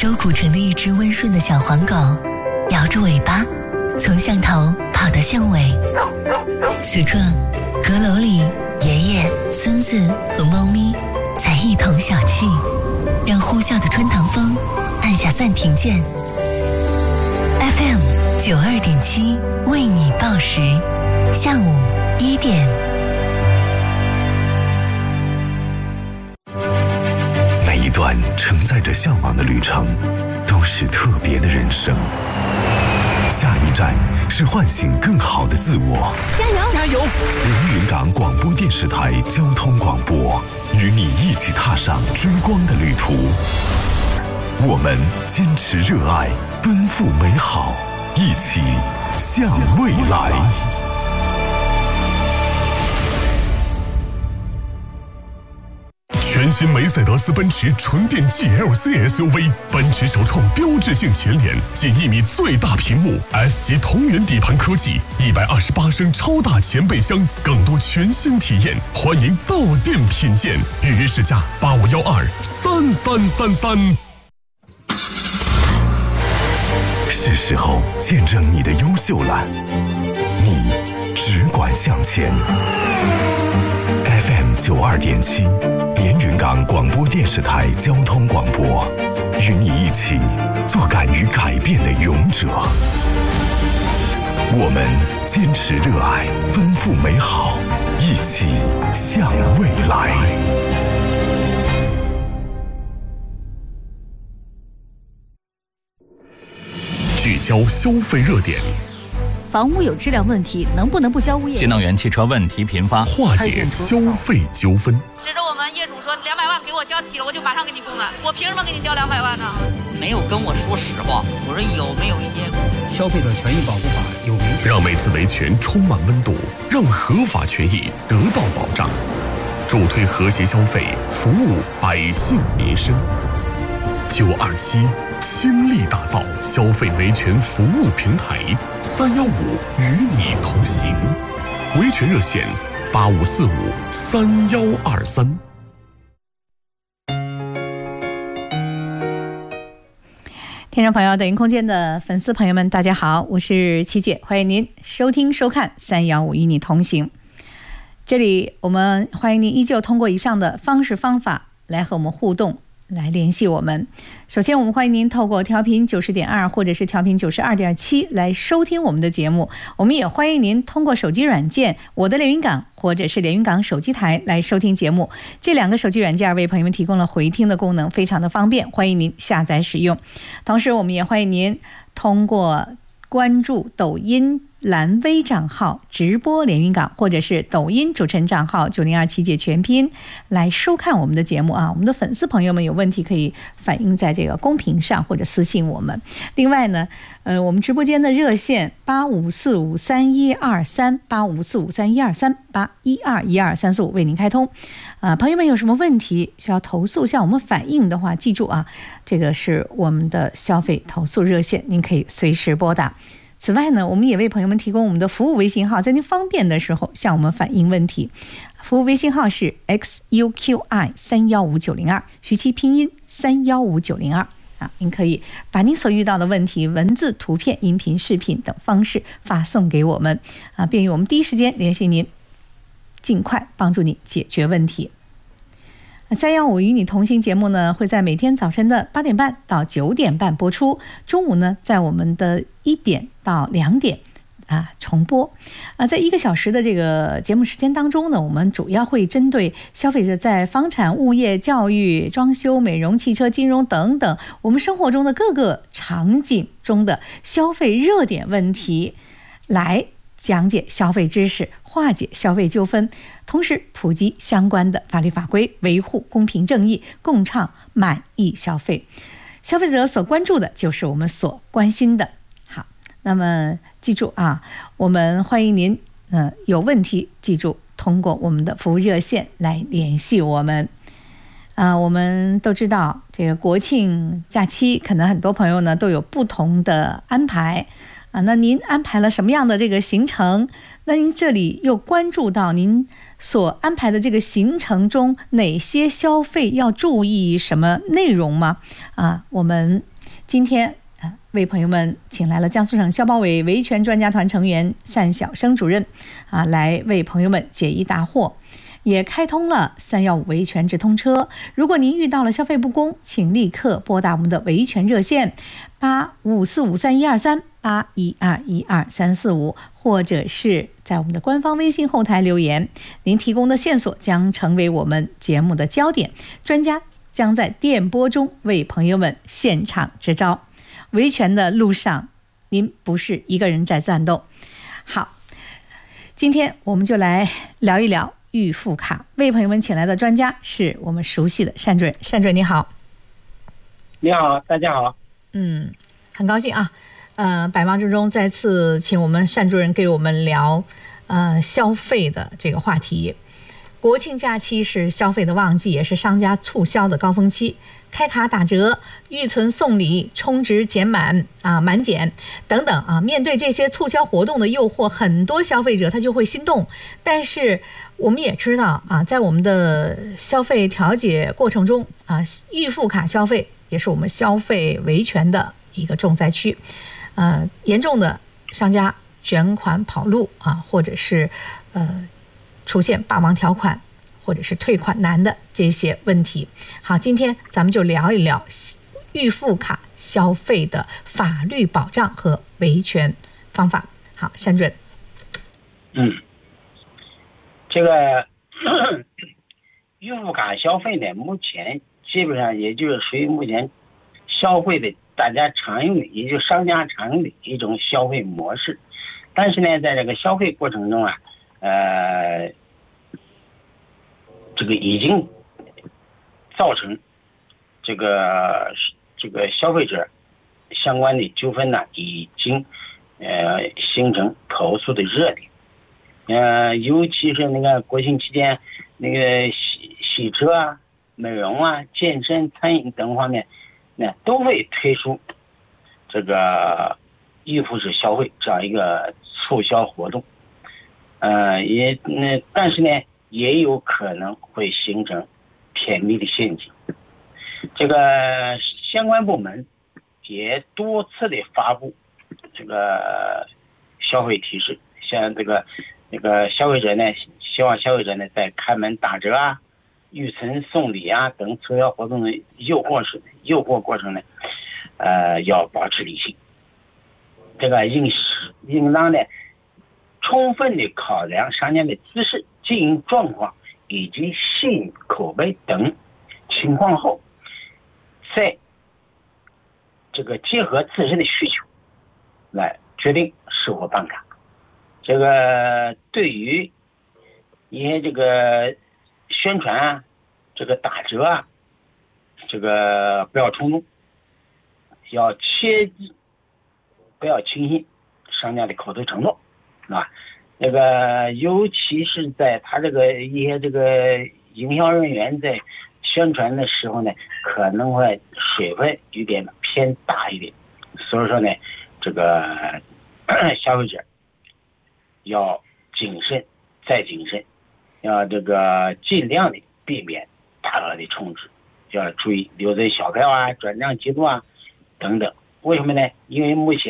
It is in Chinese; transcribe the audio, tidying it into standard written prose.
州古城的一只温顺的小黄狗，摇着尾巴，从巷头跑到巷尾。此刻，阁楼里爷爷、孙子和猫咪在一同小憩，让呼啸的穿堂风按下暂停键。FM 92.7为你报时，下午1点。 每一段承载着向往的旅程，都是特别的人生。下一站是唤醒更好的自我。 加油！加油！ 连云港广播电视台交通广播，与你一起踏上追光的旅途。我们坚持热爱，奔赴美好，一起向未来。 全新梅赛德斯奔驰纯电 GLC SUV， 奔驰首创标志性前脸，近1米最大屏幕 ，S 级同源底盘科技，128升超大前备箱，更多全新体验，欢迎到店品鉴，预约试驾85123333。 是时候见证你的优秀了，你只管向前。FM 92.7，连云港广播电视台交通广播，与你一起做敢于改变的勇者。我们坚持热爱，奔赴美好，一起向未来。 聚焦消费热点， 房屋有质量问题，能不能不交物业？ 新能源汽车问题频发， 化解消费纠纷。 指着我们业主说200万给我交齐了，我就马上给你供了，我凭什么给你交200万呢？ 没有跟我说实话，我说有没有一些消费者权益保护法有明确， 让每次维权充满温度，让合法权益得到保障，助推和谐消费，服务百姓民生。927倾力打造消费维权服务平台，315与你同行。维权热线85453123。 听众朋友，等云空间的粉丝朋友们，大家好，我是七姐，欢迎您收听收看315与你同行。这里我们欢迎您依旧通过以上的方式方法来和我们互动，来联系我们。首先我们欢迎您透过调频90.2或者是调频92.7来收听我们的节目，我们也欢迎您通过手机软件我的连云港或者是连云港手机台来收听节目。这2个手机软件为朋友们提供了回听的功能，非常的方便，欢迎您下载使用。同时我们也欢迎您通过关注抖音蓝微账号直播连云港，或者是抖音主持人账号9027姐全拼来收看我们的节目啊。我们的粉丝朋友们有问题可以反映在这个公屏上或者私信我们。另外呢，我们直播间的热线854531238545312381212345为您开通。朋友们有什么问题需要投诉向我们反映的话，记住啊，这个是我们的消费投诉热线，您可以随时拨打。此外呢，我们也为朋友们提供我们的服务微信号，在您方便的时候向我们反映问题。服务微信号是 XUQI315902，徐其拼音315902啊，您可以把您所遇到的问题文字、图片、音频、视频等方式发送给我们啊，便于我们第一时间联系您，尽快帮助你解决问题。315与你同行节目呢，会在每天早晨的8点半到9点半播出，中午呢在我们的1点到2点重播。在1个小时的这个节目时间当中呢，我们主要会针对消费者在房产、物业、教育、装修、美容、汽车、金融等等我们生活中的各个场景中的消费热点问题来讲解消费知识，化解消费纠纷，同时普及相关的法律法规，维护公平正义，共倡满意消费。消费者所关注的就是我们所关心的。好，那么记住啊，我们欢迎您有问题记住通过我们的服务热线来联系我们。我们都知道这个国庆假期可能很多朋友呢都有不同的安排那您安排了什么样的这个行程？那您这里又关注到您所安排的这个行程中哪些消费要注意什么内容吗？我们今天为朋友们请来了江苏省消保委维权专家团成员单晓生主任来为朋友们解疑答惑，也开通了315维权直通车。如果您遇到了消费不公，请立刻拨打我们的维权热线8545312381212345，或者是在我们的官方微信后台留言，您提供的线索将成为我们节目的焦点，专家将在电波中为朋友们现场支招。维权的路上，您不是一个人在战斗。好，今天我们就来聊一聊预付卡。为朋友们请来的专家是我们熟悉的单主任。单主任你好。 你好，大家好。 很高兴百忙之中再次请我们单主任给我们聊消费的这个话题。国庆假期是消费的旺季，也是商家促销的高峰期，开卡打折、预存送礼、充值减满满减等等面对这些促销活动的诱惑，很多消费者他就会心动。但是我们也知道在我们的消费调解过程中预付卡消费也是我们消费维权的一个重灾区。严重的商家卷款跑路或者是出现霸王条款或者是退款难的这些问题。好，今天咱们就聊一聊预付卡消费的法律保障和维权方法。好，单主任。 这个预付卡消费呢，目前基本上也就是属于目前消费的大家常用的，也就是商家常用的一种消费模式。但是呢，在这个消费过程中这个已经造成这个消费者相关的纠纷呢，已经形成投诉的热点。尤其是那个国庆期间，那个洗车美容健身、餐饮等方面，都会推出这个预付式消费这样一个促销活动。但是呢，也有可能会形成甜蜜的陷阱。这个相关部门也多次的发布这个消费提示，像那个消费者呢，希望消费者呢在开门打折预存送礼等促销活动的诱惑过程呢，要保持理性。这个应当呢充分的考量商家的姿势、经营状况以及信誉口碑等情况后，再这个结合自身的需求来决定是否办卡。这个对于一些这个宣传这个打折这个不要冲动，要切记不要轻信商家的口头承诺那个尤其是在他这个一些这个营销人员在宣传的时候呢，可能会水分有点偏大一点，所以说呢，这个消费者要谨慎再谨慎，要这个尽量的避免大额的充值，要注意留存小票转账记录等等。为什么呢？因为目前